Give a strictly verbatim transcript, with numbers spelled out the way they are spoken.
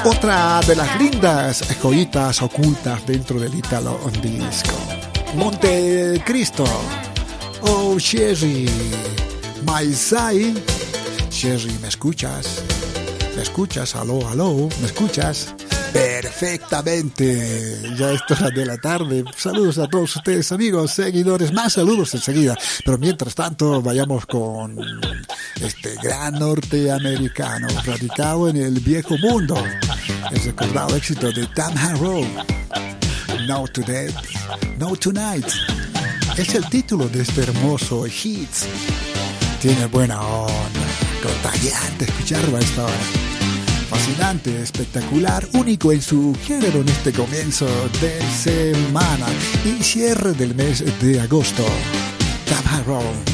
Otra de las lindas joyitas ocultas dentro del Italo Disco. Montecristo. Oh, Sherry. My side. Sherry, ¿me escuchas? ¿Me escuchas? Aló, aló, ¿me escuchas? Perfectamente, ya es hora de la tarde. Saludos a todos ustedes, amigos, seguidores, más saludos enseguida. Pero mientras tanto, vayamos con este gran norteamericano radicado en el viejo mundo. El recordado éxito de Tam Harrow, No Today, No Tonight. Es el título de este hermoso hit. Tiene buena onda, contagiante escucharlo a esta hora. Fascinante, espectacular, único en su género en este comienzo de semana y cierre del mes de agosto. Tam Harrow.